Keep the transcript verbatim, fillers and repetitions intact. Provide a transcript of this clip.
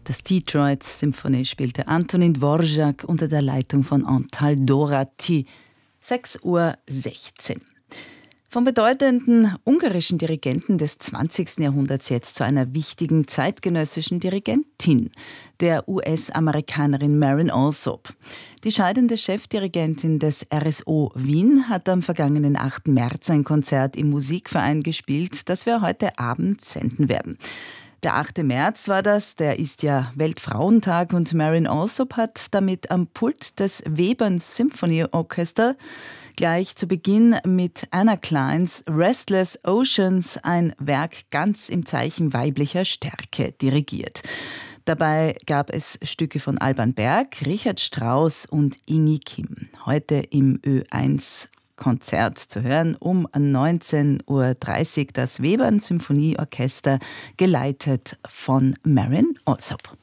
Das Detroit Symphony spielte Antonin Dvorak unter der Leitung von Antal Dorati. sechs Uhr sechzehn. Vom bedeutenden ungarischen Dirigenten des zwanzigsten Jahrhunderts jetzt zu einer wichtigen zeitgenössischen Dirigentin, der U S-Amerikanerin Marin Alsop. Die scheidende Chefdirigentin des R S O Wien hat am vergangenen achten März ein Konzert im Musikverein gespielt, das wir heute Abend senden werden. Der achte März war das, der ist ja Weltfrauentag, und Marin Alsop hat damit am Pult des Webern Symphony Orchester gleich zu Beginn mit Anna Kleins Restless Oceans ein Werk ganz im Zeichen weiblicher Stärke dirigiert. Dabei gab es Stücke von Alban Berg, Richard Strauss und Ingi Kim. Heute im Ö eins Konzert zu hören um neunzehn Uhr dreißig das Webern Symphonieorchester, geleitet von Marin Alsop.